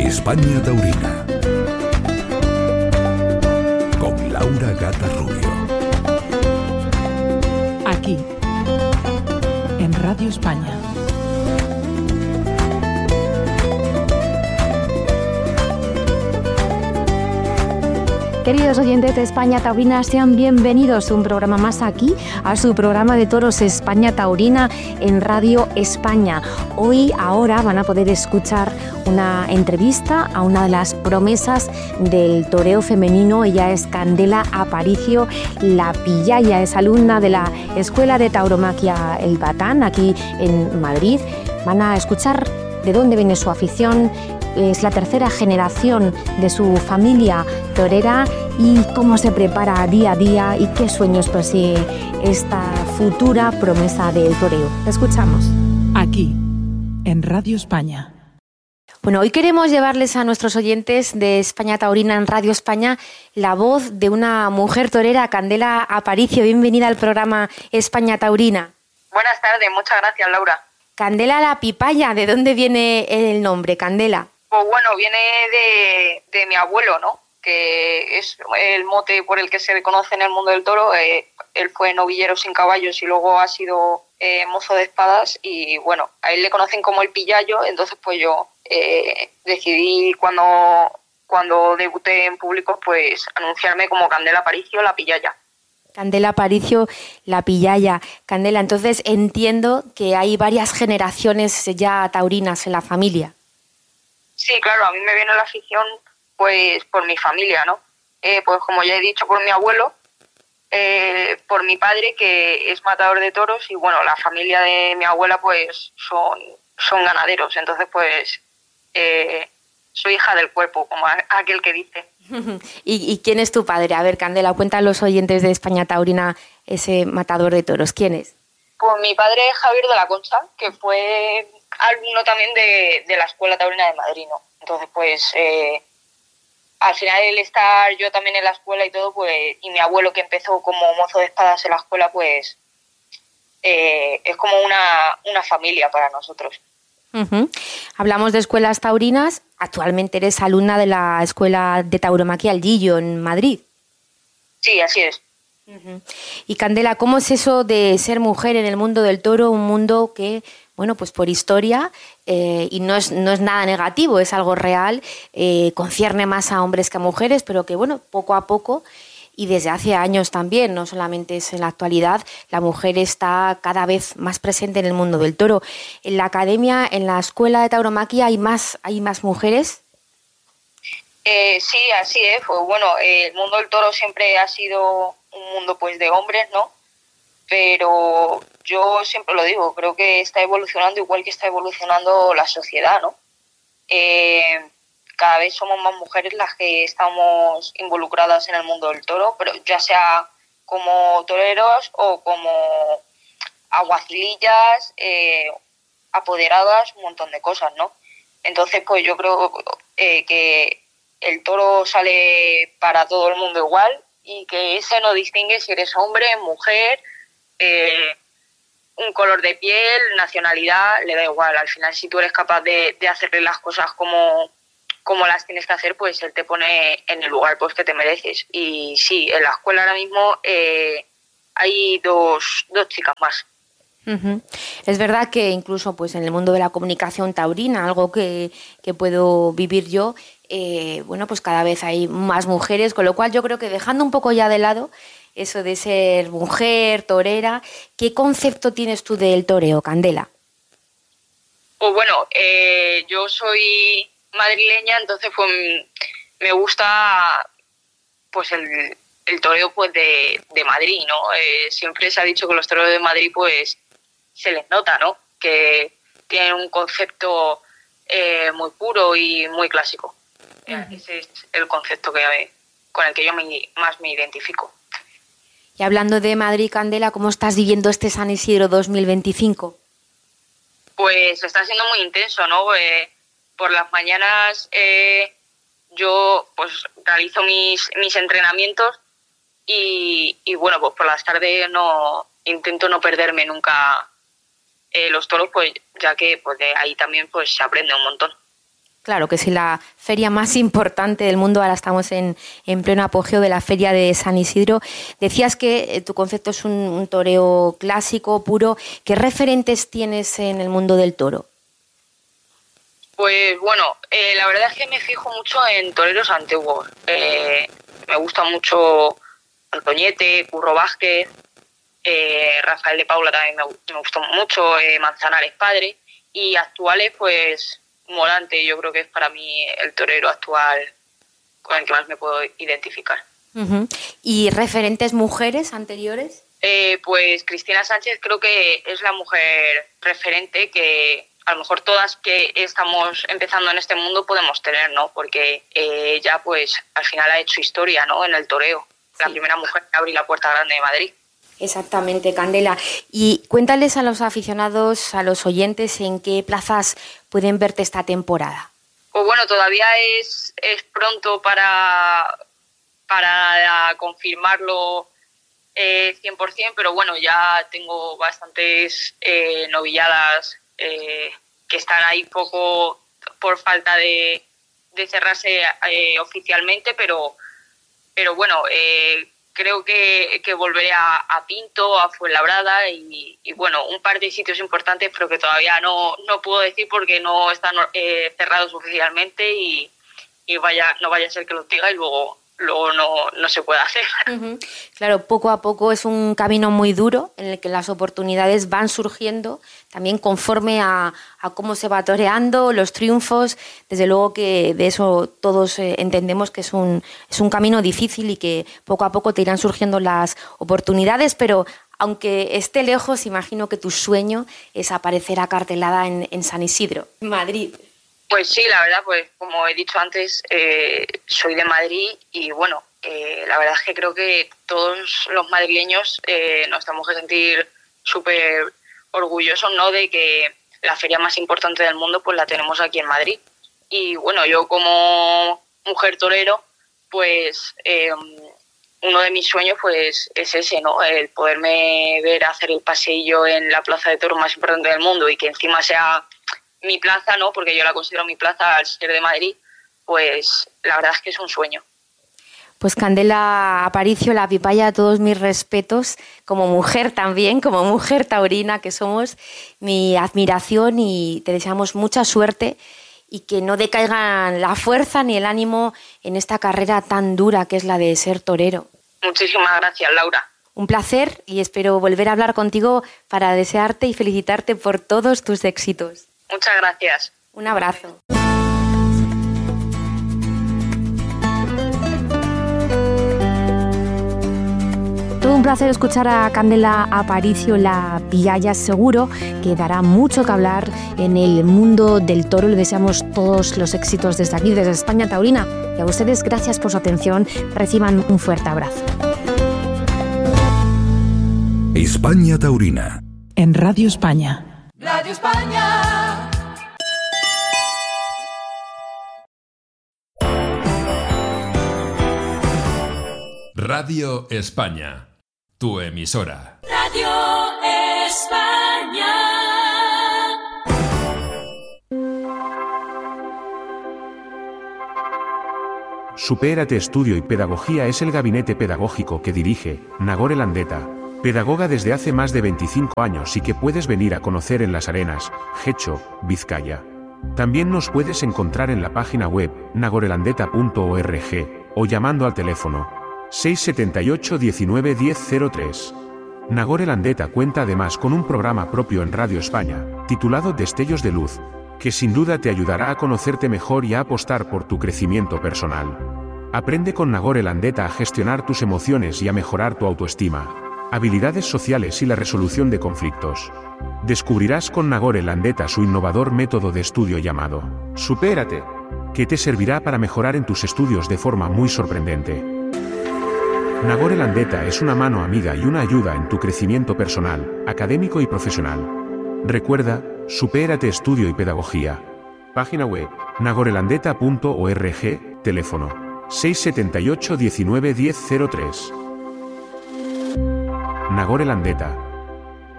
España Taurina con Laura Gata Rubio. Aquí, en Radio España. Queridos oyentes de España Taurina, sean bienvenidos un programa más aquí, a su programa de toros España Taurina en Radio España. Ahora van a poder escuchar una entrevista a una de las promesas del toreo femenino. Ella es Candela Aparicio, la Pillaya, es alumna de la Escuela de Tauromaquia El Batán, aquí en Madrid. Van a escuchar de dónde viene su afición. Es la tercera generación de su familia torera y cómo se prepara día a día y qué sueños persigue esta futura promesa del toreo. Escuchamos. Aquí, en Radio España. Bueno, hoy queremos llevarles a nuestros oyentes de España Taurina en Radio España la voz de una mujer torera, Candela Aparicio. Bienvenida al programa España Taurina. Buenas tardes, muchas gracias, Laura. Candela la Pipaya, ¿de dónde viene el nombre, Candela? Pues bueno, viene de mi abuelo, ¿no? Que es el mote por el que se le conoce en el mundo del toro. Él fue novillero sin caballos y luego ha sido mozo de espadas y bueno, a él le conocen como el Pillayo. Entonces pues yo decidí cuando debuté en público pues anunciarme como Candela Aparicio, la Pillaya. Candela Aparicio, la Pillaya. Candela, entonces entiendo que hay varias generaciones ya taurinas en la familia. Sí, claro, a mí me viene la afición pues por mi familia, ¿no? Pues como ya he dicho, por mi abuelo, por mi padre que es matador de toros y bueno, la familia de mi abuela pues son ganaderos, entonces pues soy hija del cuerpo, como aquel que dice. ¿Y quién es tu padre? A ver, Candela, cuenta a los oyentes de España Taurina ese matador de toros. ¿Quién es? Pues mi padre es Javier de la Concha, que fue alumno también de la Escuela Taurina de Madrid, ¿no? Entonces, pues, al final el estar yo también en la escuela y todo, pues, y mi abuelo que empezó como mozo de espadas en la escuela, pues, es como una familia para nosotros. Uh-huh. Hablamos de escuelas taurinas. Actualmente eres alumna de la Escuela de Tauromaquia El Gillo en Madrid. Sí, así es. Uh-huh. Y Candela, ¿cómo es eso de ser mujer en el mundo del toro? Un mundo que, bueno, pues por historia, y no es nada negativo, es algo real, concierne más a hombres que a mujeres, pero que, bueno, poco a poco, y desde hace años también, no solamente es en la actualidad, la mujer está cada vez más presente en el mundo del toro. En la academia, en la Escuela de Tauromaquia, ¿hay más mujeres? Sí, así es. Pues bueno, el mundo del toro siempre ha sido un mundo pues de hombres, ¿no? Pero yo siempre lo digo, creo que está evolucionando igual que está evolucionando la sociedad, ¿no? Cada vez somos más mujeres las que estamos involucradas en el mundo del toro, pero ya sea como toreros o como alguacilillas, apoderadas, un montón de cosas, ¿no? Entonces, pues yo creo que el toro sale para todo el mundo igual y que ese no distingue si eres hombre, mujer, un color de piel, nacionalidad, le da igual. Al final, si tú eres capaz de hacerle las cosas como las tienes que hacer, pues él te pone en el lugar pues que te mereces. Y sí, en la escuela ahora mismo hay dos chicas más. Uh-huh. Es verdad que incluso pues en el mundo de la comunicación taurina, algo que puedo vivir yo, bueno, pues cada vez hay más mujeres, con lo cual yo creo que dejando un poco ya de lado eso de ser mujer, torera, ¿qué concepto tienes tú del toreo, Candela? Pues bueno, yo soy madrileña, entonces pues me gusta pues el toreo pues de Madrid, ¿no? Siempre se ha dicho que los toreros de Madrid pues se les nota, ¿no? Que tienen un concepto muy puro y muy clásico. Uh-huh. Ese es el concepto con el que yo más me identifico. Y hablando de Madrid, Candela, ¿cómo estás viviendo este San Isidro 2025? Pues está siendo muy intenso, ¿no? Por las mañanas yo pues realizo mis entrenamientos y bueno, pues por las tardes intento no perderme nunca los toros, pues ya que pues de ahí también pues se aprende un montón. Claro que sí, la feria más importante del mundo. Ahora estamos en pleno apogeo de la feria de San Isidro. Decías que tu concepto es un toreo clásico, puro. ¿Qué referentes tienes en el mundo del toro? Pues bueno, la verdad es que me fijo mucho en toreros antiguos. Me gusta mucho Antoñete, Curro Vázquez, Rafael de Paula también me gustó mucho, Manzanares padre. Y actuales, pues Morante, yo creo que es para mí el torero actual con el que más me puedo identificar. Uh-huh. ¿Y referentes mujeres anteriores? Pues Cristina Sánchez creo que es la mujer referente que a lo mejor todas que estamos empezando en este mundo podemos tener, ¿no? Porque ella pues al final ha hecho historia, ¿no? En el toreo. Sí. La primera mujer que abrió la Puerta Grande de Madrid. Exactamente, Candela. Y cuéntales a los aficionados, a los oyentes, en qué plazas pueden verte esta temporada. Pues bueno, todavía es pronto para confirmarlo 100%, pero bueno, ya tengo bastantes novilladas que están ahí poco por falta de cerrarse oficialmente, pero bueno, creo que volveré a Pinto, a Fuenlabrada y bueno, un par de sitios importantes, pero que todavía no puedo decir porque no están cerrados oficialmente y no vaya a ser que los diga y luego no se pueda hacer. Uh-huh. Claro, poco a poco es un camino muy duro en el que las oportunidades van surgiendo también conforme a cómo se va toreando, los triunfos. Desde luego que de eso todos entendemos que es un camino difícil y que poco a poco te irán surgiendo las oportunidades, pero aunque esté lejos, imagino que tu sueño es aparecer acartelada en San Isidro, Madrid. Pues sí, la verdad, pues como he dicho antes, soy de Madrid y bueno, la verdad es que creo que todos los madrileños nos tenemos que sentir súper orgullosos, ¿no?, de que la feria más importante del mundo pues la tenemos aquí en Madrid. Y bueno, yo como mujer torero, pues uno de mis sueños pues es ese, ¿no?, el poderme ver hacer el paseillo en la plaza de toros más importante del mundo y que encima sea mi plaza, ¿no?, porque yo la considero mi plaza al ser de Madrid, pues la verdad es que es un sueño. Pues Candela Aparicio, la Pipaya, todos mis respetos, como mujer también, como mujer taurina que somos, mi admiración y te deseamos mucha suerte y que no decaigan la fuerza ni el ánimo en esta carrera tan dura que es la de ser torero. Muchísimas gracias, Laura. Un placer y espero volver a hablar contigo para desearte y felicitarte por todos tus éxitos. Muchas gracias. Un abrazo. Todo un placer escuchar a Candela Aparicio, la Pipaya. Seguro que dará mucho que hablar en el mundo del toro. Le deseamos todos los éxitos desde aquí, desde España Taurina. Y a ustedes, gracias por su atención. Reciban un fuerte abrazo. España Taurina. En Radio España. Radio España. Radio España, tu emisora. Radio España. Supérate Estudio y Pedagogía es el gabinete pedagógico que dirige Nagore Landeta, pedagoga desde hace más de 25 años y que puedes venir a conocer en Las Arenas, Getxo, Vizcaya. También nos puedes encontrar en la página web nagorelandeta.org o llamando al teléfono 678 19 1003. Nagore Landeta cuenta además con un programa propio en Radio España, titulado Destellos de Luz, que sin duda te ayudará a conocerte mejor y a apostar por tu crecimiento personal. Aprende con Nagore Landeta a gestionar tus emociones y a mejorar tu autoestima, habilidades sociales y la resolución de conflictos. Descubrirás con Nagore Landeta su innovador método de estudio llamado Supérate, que te servirá para mejorar en tus estudios de forma muy sorprendente. Nagore Landeta es una mano amiga y una ayuda en tu crecimiento personal, académico y profesional. Recuerda, Supérate Estudio y Pedagogía. Página web, nagorelandeta.org, teléfono 678 19 1003. Nagore Landeta.